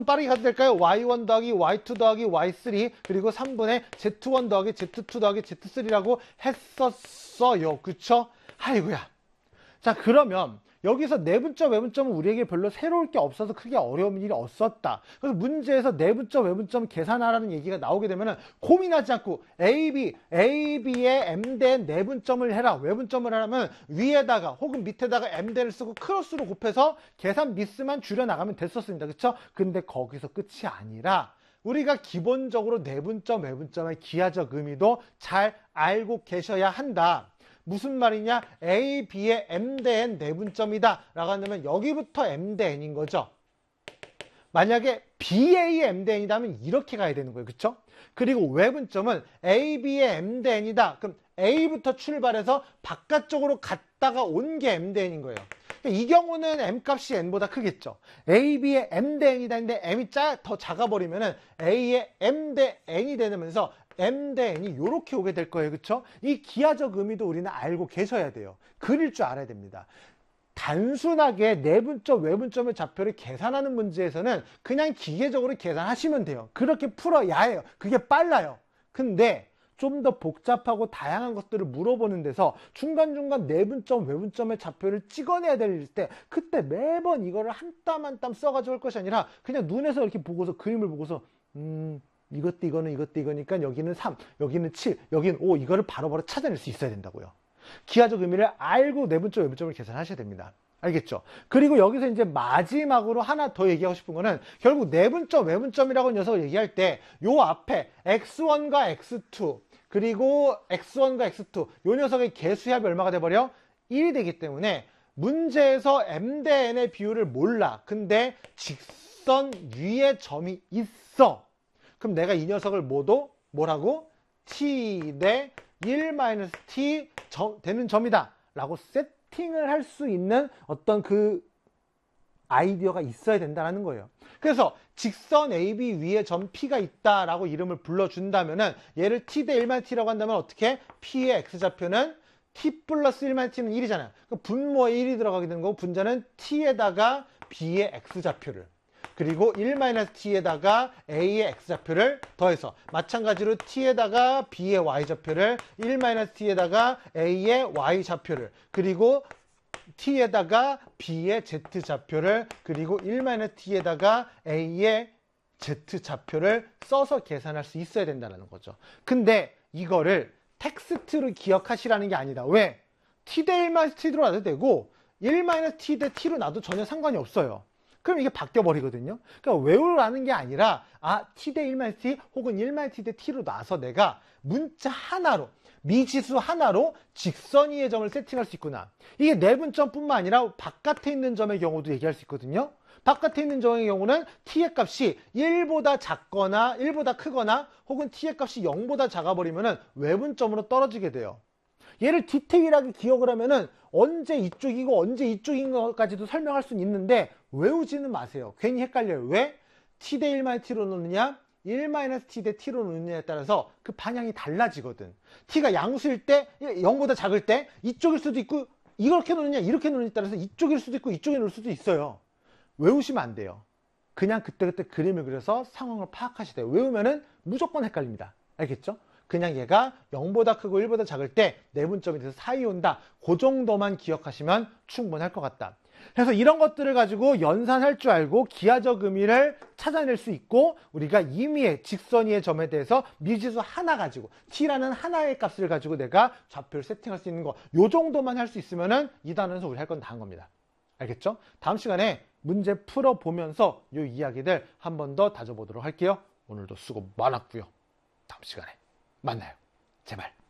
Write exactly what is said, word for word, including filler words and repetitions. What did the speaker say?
빠르게 가도 될까요? 와이 원 더하기 와이 투 더하기 와이 쓰리 그리고 삼분의 지 원 더하기 지 투 더하기 지 쓰리라고 했었어요. 그쵸? 아이고야. 자, 그러면 여기서 내분점, 외분점은 우리에게 별로 새로울 게 없어서 크게 어려운 일이 없었다. 그래서 문제에서 내분점, 외분점 계산하라는 얘기가 나오게 되면 고민하지 않고 A, B, A, B의 M대엔 내분점을 해라. 외분점을 하려면 위에다가 혹은 밑에다가 M대를 쓰고 크로스로 곱해서 계산 미스만 줄여나가면 됐었습니다. 그쵸? 근데 거기서 끝이 아니라 우리가 기본적으로 내분점, 외분점의 기하적 의미도 잘 알고 계셔야 한다. 무슨 말이냐? A, B의 M대엔 내분점이다 라고 한다면 여기부터 M대n인 거죠. 만약에 B의 M대n이라면 이렇게 가야 되는 거예요. 그쵸? 그리고 외분점은 A, B의 M대n이다. 그럼 A부터 출발해서 바깥쪽으로 갔다가 온 게 M대n인 거예요. 이 경우는 M값이 N보다 크겠죠. A, B의 M대n이다 했는데 M이 짜, 더 작아버리면은 A의 M대n이 되면서 M 대 N이 이렇게 오게 될 거예요. 그쵸? 이 기하적 의미도 우리는 알고 계셔야 돼요. 그릴 줄 알아야 됩니다. 단순하게 내분점, 외분점의 좌표를 계산하는 문제에서는 그냥 기계적으로 계산하시면 돼요. 그렇게 풀어야 해요. 그게 빨라요. 근데 좀 더 복잡하고 다양한 것들을 물어보는 데서 중간중간 내분점, 외분점의 좌표를 찍어내야 될 때 그때 매번 이거를 한 땀 한 땀 써가지고 할 것이 아니라 그냥 눈에서 이렇게 보고서 그림을 보고서 음... 이것도 이거는 이것도 이거니까 여기는 삼, 여기는 칠, 여기는 오 이거를 바로바로 찾아낼 수 있어야 된다고요. 기하적 의미를 알고 내분점, 외분점을 계산하셔야 됩니다. 알겠죠? 그리고 여기서 이제 마지막으로 하나 더 얘기하고 싶은 거는 결국 내분점, 외분점이라고 녀석을 얘기할 때 요 앞에 엑스 원과 엑스 투 그리고 엑스 원과 엑스 투 요 녀석의 개수합이 얼마가 돼버려? 일이 되기 때문에 문제에서 M 대 N의 비율을 몰라. 근데 직선 위에 점이 있어. 그럼 내가 이 녀석을 모두 뭐라고? t 대 일 마이너스 t 점, 되는 점이다 라고 세팅을 할 수 있는 어떤 그 아이디어가 있어야 된다는 거예요. 그래서 직선 에이비 위에 점 P가 있다라고 이름을 불러준다면은 얘를 t 대 일 마이너스 t라고 한다면 어떻게? P의 x좌표는 t 플러스 일 마이너스 t는 일이잖아요. 그럼 분모에 일이 들어가게 되는 거고 분자는 t에다가 b의 x좌표를 그리고 일 마이너스 t에다가 a의 x좌표를 더해서 마찬가지로 t에다가 b의 y좌표를 일 마이너스 t에다가 a의 y좌표를 그리고 t에다가 b의 z좌표를 그리고 일 마이너스 t에다가 a의 z좌표를 써서 계산할 수 있어야 된다는 거죠. 근데 이거를 텍스트로 기억하시라는 게 아니다. 왜? t 대 일 마이너스 t로 놔도 되고 일 마이너스 t 대 t로 놔도 전혀 상관이 없어요. 그럼 이게 바뀌어 버리거든요. 그러니까 외우라는 게 아니라 아 t 대 일 마이너스 t 혹은 일 마이너스 t 대 t로 놔서 내가 문자 하나로 미지수 하나로 직선 위의 점을 세팅할 수 있구나. 이게 내분점뿐만 아니라 바깥에 있는 점의 경우도 얘기할 수 있거든요. 바깥에 있는 점의 경우는 t의 값이 일보다 작거나 일보다 크거나 혹은 t의 값이 영보다 작아버리면 외분점으로 떨어지게 돼요. 얘를 디테일하게 기억을 하면은 언제 이쪽이고 언제 이쪽인 것까지도 설명할 수는 있는데 외우지는 마세요. 괜히 헷갈려요. 왜? t 대 일 마이너스 t로 놓느냐 일 마이너스 t 대 t로 놓느냐에 따라서 그 방향이 달라지거든. t가 양수일 때 영보다 작을 때 이쪽일 수도 있고 이렇게 놓느냐 이렇게 놓느냐에 따라서 이쪽일 수도 있고 이쪽에 놓을 수도 있어요. 외우시면 안 돼요. 그냥 그때그때 그림을 그려서 상황을 파악하시대요. 외우면은 무조건 헷갈립니다. 알겠죠? 그냥 얘가 영보다 크고 일보다 작을 때 내분점이 돼서 사이 온다. 그 정도만 기억하시면 충분할 것 같다. 그래서 이런 것들을 가지고 연산할 줄 알고 기하적 의미를 찾아낼 수 있고 우리가 임의의 직선위의 점에 대해서 미지수 하나 가지고 t라는 하나의 값을 가지고 내가 좌표를 세팅할 수 있는 거 요 정도만 할 수 있으면은 이 단원에서 우리 할 건 다 한 겁니다. 알겠죠? 다음 시간에 문제 풀어보면서 요 이야기들 한 번 더 다져보도록 할게요. 오늘도 수고 많았고요. 다음 시간에 만나요. 제발.